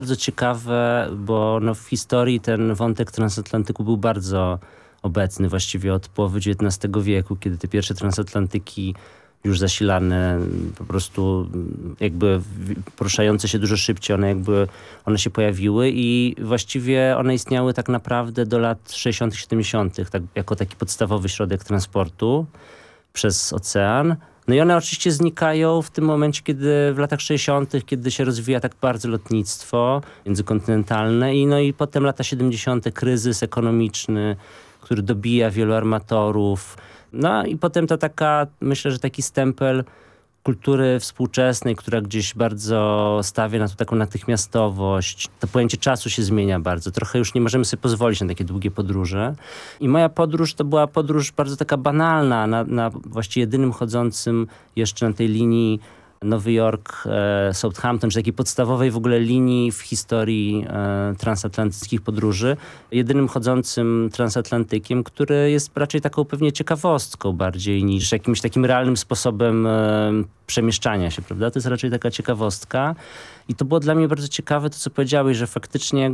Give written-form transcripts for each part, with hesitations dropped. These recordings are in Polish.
Bardzo ciekawe, bo no, w historii ten wątek transatlantyku był bardzo obecny właściwie od połowy XIX wieku, kiedy te pierwsze transatlantyki już zasilane, po prostu jakby poruszające się dużo szybciej, one się pojawiły i właściwie one istniały tak naprawdę do lat 60., 70., tak, jako taki podstawowy środek transportu przez ocean. No i one oczywiście znikają w tym momencie, kiedy w latach 60., kiedy się rozwija tak bardzo lotnictwo międzykontynentalne i potem lata 70., kryzys ekonomiczny, który dobija wielu armatorów. No i potem to myślę, że taki stempel kultury współczesnej, która gdzieś bardzo stawia na taką natychmiastowość. To pojęcie czasu się zmienia bardzo. Trochę już nie możemy sobie pozwolić na takie długie podróże. I moja podróż to była podróż bardzo taka banalna, na właściwie jedynym chodzącym jeszcze na tej linii Nowy Jork, Southampton, czy takiej podstawowej w ogóle linii w historii transatlantyckich podróży. Jedynym chodzącym transatlantykiem, który jest raczej taką pewnie ciekawostką bardziej niż jakimś takim realnym sposobem przemieszczania się, prawda? To jest raczej taka ciekawostka. I to było dla mnie bardzo ciekawe to, co powiedziałeś, że faktycznie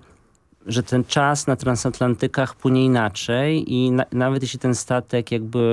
że ten czas na transatlantykach płynie inaczej i nawet jeśli ten statek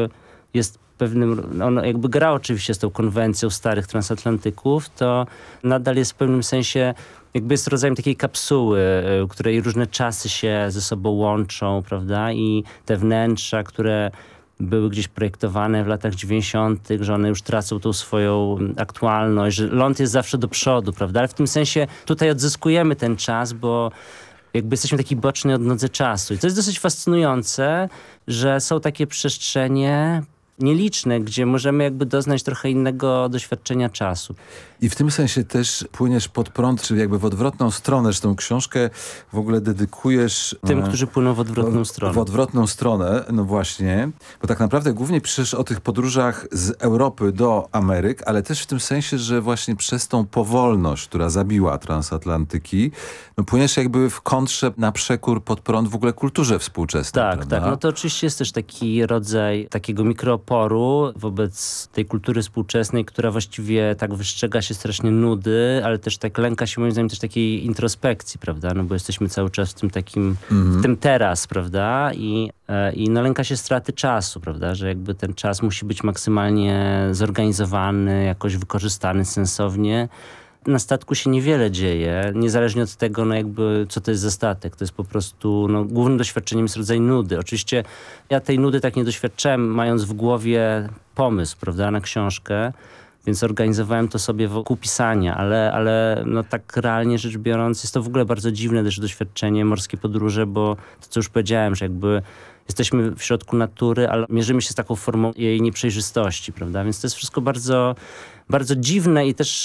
jest on gra oczywiście z tą konwencją starych transatlantyków, to nadal jest w pewnym sensie jest rodzajem takiej kapsuły, której różne czasy się ze sobą łączą, prawda? I te wnętrza, które były gdzieś projektowane w latach 90., że one już tracą tą swoją aktualność, że ląd jest zawsze do przodu, prawda? Ale w tym sensie tutaj odzyskujemy ten czas, bo jesteśmy taki boczny odnodze czasu. I to jest dosyć fascynujące, że są takie przestrzenie nieliczne, gdzie możemy doznać trochę innego doświadczenia czasu. I w tym sensie też płyniesz pod prąd, czyli w odwrotną stronę. Zresztą książkę w ogóle dedykujesz tym, którzy płyną w odwrotną stronę. W odwrotną stronę, no właśnie. Bo tak naprawdę głównie piszesz o tych podróżach z Europy do Ameryk, ale też w tym sensie, że właśnie przez tą powolność, która zabiła transatlantyki, no płyniesz w kontrze na przekór pod prąd w ogóle kulturze współczesnej. Tak, prawda? tak. No to oczywiście jest też taki rodzaj takiego mikrooporu wobec tej kultury współczesnej, która właściwie tak wystrzega się strasznie nudy, ale też tak lęka się moim zdaniem też takiej introspekcji, prawda? No bo jesteśmy cały czas w tym takim, w tym teraz, prawda? I lęka się straty czasu, prawda? Że ten czas musi być maksymalnie zorganizowany, jakoś wykorzystany sensownie. Na statku się niewiele dzieje, niezależnie od tego, co to jest za statek. To jest po prostu, głównym doświadczeniem jest rodzaj nudy. Oczywiście ja tej nudy tak nie doświadczałem, mając w głowie pomysł, prawda, na książkę, więc organizowałem to sobie wokół pisania, ale tak realnie rzecz biorąc jest to w ogóle bardzo dziwne też doświadczenie, morskie podróże, bo to, co już powiedziałem, że jesteśmy w środku natury, ale mierzymy się z taką formą jej nieprzejrzystości, prawda? Więc to jest wszystko bardzo, bardzo dziwne i też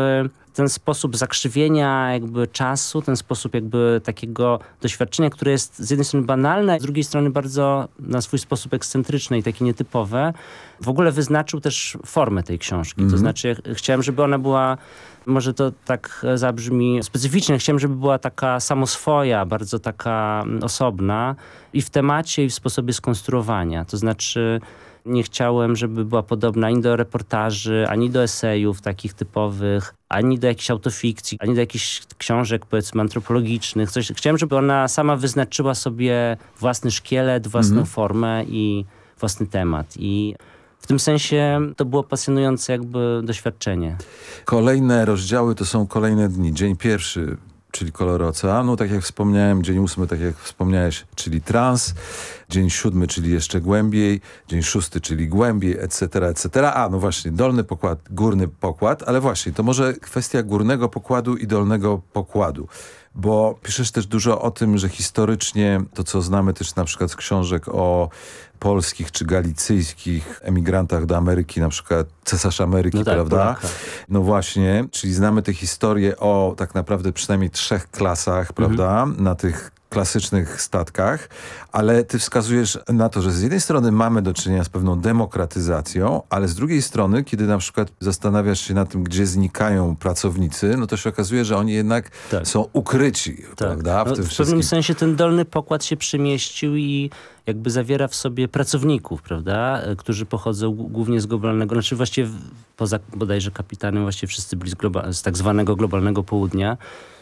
ten sposób zakrzywienia czasu, ten sposób takiego doświadczenia, które jest z jednej strony banalne, a z drugiej strony bardzo na swój sposób ekscentryczne i takie nietypowe, w ogóle wyznaczył też formę tej książki. To znaczy chciałem, żeby ona była, może to tak zabrzmi specyficznie, chciałem, żeby była taka samoswoja, bardzo taka osobna i w temacie, i w sposobie skonstruowania. To znaczy nie chciałem, żeby była podobna ani do reportaży, ani do esejów takich typowych, ani do jakichś autofikcji, ani do jakichś książek, powiedzmy, antropologicznych. Chciałem, żeby ona sama wyznaczyła sobie własny szkielet, własną formę i własny temat. I w tym sensie to było pasjonujące doświadczenie. Kolejne rozdziały to są kolejne dni. Dzień pierwszy, czyli kolory oceanu, tak jak wspomniałem. Dzień 8, tak jak wspomniałeś, czyli trans. Dzień 7, czyli jeszcze głębiej. Dzień 6, czyli głębiej, etc., etc. A, no właśnie, dolny pokład, górny pokład. Ale właśnie, to może kwestia górnego pokładu i dolnego pokładu. Bo piszesz też dużo o tym, że historycznie to, co znamy też na przykład z książek o polskich czy galicyjskich emigrantach do Ameryki, na przykład cesarz Ameryki, no tak, prawda? Polaka. No właśnie, czyli znamy tę historię o tak naprawdę przynajmniej 3 klasach, prawda? Na tych klasycznych statkach, ale ty wskazujesz na to, że z jednej strony mamy do czynienia z pewną demokratyzacją, ale z drugiej strony, kiedy na przykład zastanawiasz się na tym, gdzie znikają pracownicy, no to się okazuje, że oni jednak są ukryci, prawda? W pewnym sensie ten dolny pokład się przemieścił i zawiera w sobie pracowników, prawda? Którzy pochodzą głównie z globalnego, właściwie poza bodajże kapitanem, właściwie wszyscy byli z tak zwanego globalnego południa.